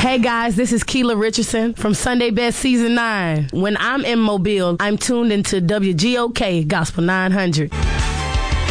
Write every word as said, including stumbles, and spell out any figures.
Hey guys, this is Keela Richardson from Sunday Best Season nine. When I'm in Mobile, I'm tuned into W G O K Gospel nine hundred.